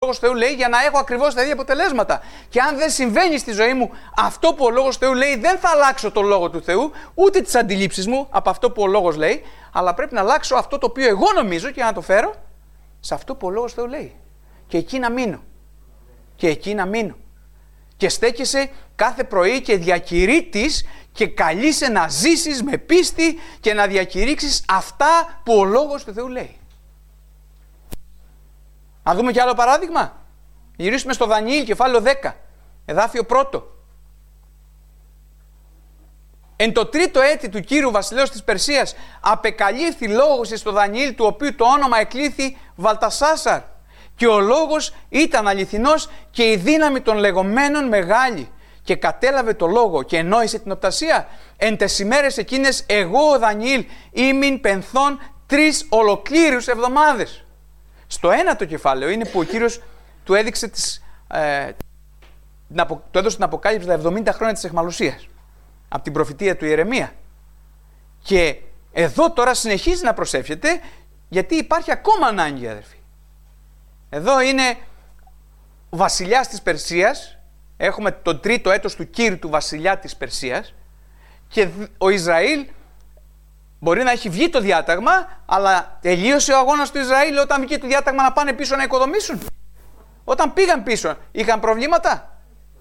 Λόγος του Θεού λέει για να έχω ακριβώς τα ίδια αποτελέσματα. Και αν δεν συμβαίνει στη ζωή μου αυτό που ο Λόγος του Θεού λέει, δεν θα αλλάξω τον Λόγο του Θεού, ούτε τις αντιλήψεις μου από αυτό που ο Λόγος λέει, αλλά πρέπει να αλλάξω αυτό το οποίο εγώ νομίζω και να το φέρω σε αυτό που ο Λόγος του Θεού λέει. Και εκεί να μείνω. Και εκεί να μείνω. Και στέκεσαι κάθε πρωί και διακηρύττεις και καλείσαι να ζήσεις με πίστη και να διακηρύξεις αυτά που ο Λόγος του Θεού λέει. Να δούμε κι άλλο παράδειγμα. Γυρίσουμε στο Δανιήλ, κεφάλαιο 10, εδάφιο 1. Εν το τρίτο έτη του Κύρου βασιλέως της Περσίας απεκαλύφθη λόγος στο Δανιήλ, του οποίου το όνομα εκλήθη Βαλτασάσαρ. Και ο λόγος ήταν αληθινός και η δύναμη των λεγόμενων μεγάλη. Και κατέλαβε το λόγο και ενόησε την οπτασία. Εν τες ημέρες εκείνες εγώ ο Δανιήλ ήμην πενθών 3 ολοκλήρους εβδομάδες. Στο ένατο κεφάλαιο είναι που ο Κύριος του έδειξε του έδωσε την αποκάλυψη τα 70 χρόνια της αιχμαλωσίας από την προφητεία του Ιερεμία. Και εδώ τώρα συνεχίζει να προσεύχεται, γιατί υπάρχει ακόμα ανάγκη, αδερφοί. Εδώ είναι ο βασιλιάς της Περσίας, έχουμε το τρίτο έτος του Κύρου του βασιλιά της Περσίας, και ο Ισραήλ μπορεί να έχει βγει το διάταγμα, αλλά τελείωσε ο αγώνας του Ισραήλ όταν βγήκε το διάταγμα να πάνε πίσω να οικοδομήσουν? Όταν πήγαν πίσω είχαν προβλήματα?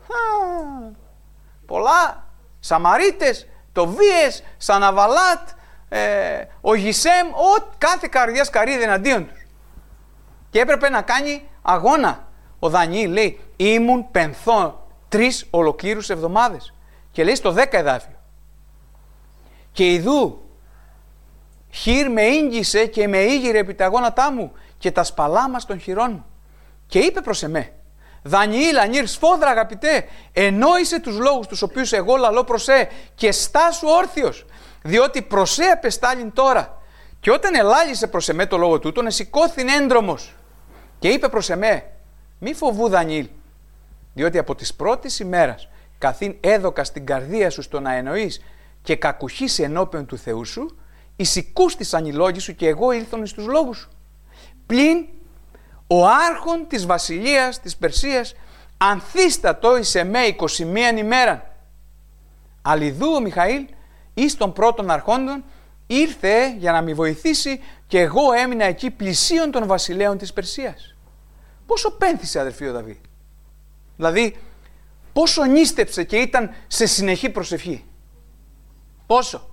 Πολλά. Σαμαρίτες, Τοβίες, Σαναβαλάτ, ο Γισέμ, κάθε καρδιάς καρύδι εναντίον τους. Και έπρεπε να κάνει αγώνα. Ο Δανιήλ λέει ήμουν πενθών 3 ολοκλήρους εβδομάδες. Και λέει στο 10 εδάφιο, και ιδού χείρ με ίγγισε και με ήγηρε επί τα γόνατά μου και τα σπαλάμα των χειρών μου. Και είπε προς εμέ, Δανιήλ ανήρ σφόδρα αγαπητέ, ενόησε τους λόγους τους οποίους εγώ λαλώ προς και στάσου όρθιος, διότι προς απεστάλην τώρα. Και όταν ελάλησε προς εμέ το λόγο τούτον, εσηκώθην έντρομος και είπε προς εμέ, μη φοβού Δανιήλ, διότι από της πρώτης ημέρας καθήν έδωκα στην καρδία σου στο να εννοείς και κακουχήσει ενώπιον του Θεού σου, εισηκούστησαν οι λόγοι σου και εγώ ήλθον εις τους λόγους σου. Πλην ο άρχον της βασιλείας της Περσίας ανθίστατο εις εμέ 21 ημέραν. Αλλιδού ο Μιχαήλ εις των πρώτων αρχόντων ήρθε για να με βοηθήσει και εγώ έμεινα εκεί πλησίον των βασιλέων της Περσίας. Πόσο πένθησε, αδερφοί, ο Δαβίδ. Δηλαδή πόσο νίστεψε και ήταν σε συνεχή προσευχή. Πόσο?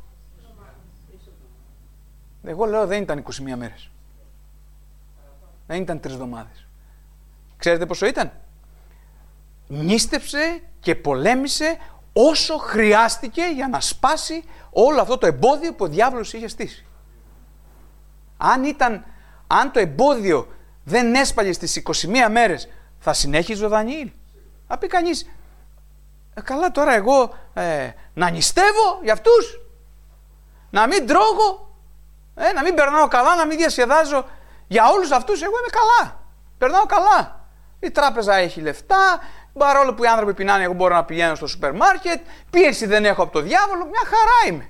Εγώ λέω δεν ήταν 21 μέρες. Δεν ήταν 3 εβδομάδες. Ξέρετε πόσο ήταν? Νίστεψε και πολέμησε όσο χρειάστηκε για να σπάσει όλο αυτό το εμπόδιο που ο διάβολος είχε στήσει. Αν το εμπόδιο δεν έσπαγε στις 21 μέρες, θα συνέχιζε ο Δανιήλ? Θα πει κανείς, καλά τώρα εγώ να νηστεύω για αυτούς, να μην τρώγω, να μην περνάω καλά, να μην διασκεδάζω, για όλους αυτούς εγώ είμαι καλά, περνάω καλά. Η τράπεζα έχει λεφτά, παρόλο που οι άνθρωποι πεινάνε, εγώ μπορώ να πηγαίνω στο σούπερ μάρκετ, πίεση δεν έχω από το διάβολο, μια χαρά είμαι.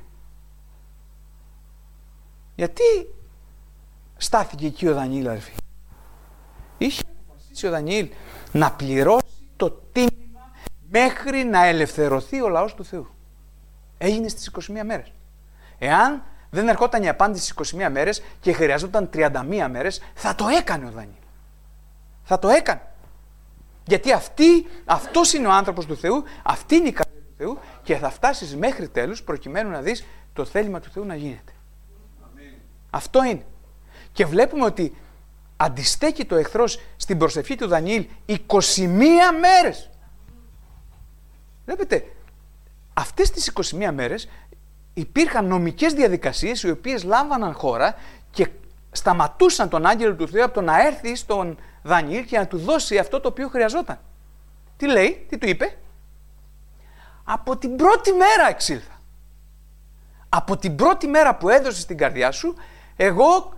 Γιατί στάθηκε εκεί ο Δανιήλ, αδερφοί? Είχε αποφασίσει ο Δανιήλ να πληρώσει το τίμημα μέχρι να ελευθερωθεί ο λαός του Θεού. Έγινε στις 21 μέρες. Εάν δεν ερχόταν η απάντηση στις 21 μέρες και χρειαζόταν 31 μέρες, θα το έκανε ο Δανιήλ. Θα το έκανε. Γιατί αυτός είναι ο άνθρωπος του Θεού, αυτή είναι η καρδιά του Θεού και θα φτάσεις μέχρι τέλους προκειμένου να δεις το θέλημα του Θεού να γίνεται. Αμήν. Αυτό είναι. Και βλέπουμε ότι αντιστέκει το εχθρός στην προσευχή του Δανιήλ 21 μέρες. Βλέπετε, αυτές τις 21 μέρες υπήρχαν νομικές διαδικασίες οι οποίες λάμβαναν χώρα και σταματούσαν τον άγγελο του Θεού από το να έρθει στον Δανιήλ και να του δώσει αυτό το οποίο χρειαζόταν. Τι λέει, τι του είπε? Από την πρώτη μέρα εξήλθα. Από την πρώτη μέρα που έδωσες την καρδιά σου, εγώ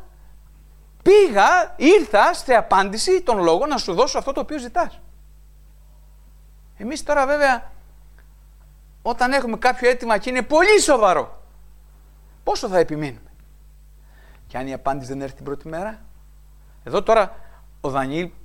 ήρθα σε απάντηση των λόγων να σου δώσω αυτό το οποίο ζητάς. Εμείς τώρα βέβαια, όταν έχουμε κάποιο αίτημα και είναι πολύ σοβαρό, πόσο θα επιμείνουμε? Και αν η απάντηση δεν έρθει την πρώτη μέρα? Εδώ τώρα ο Δανιήλ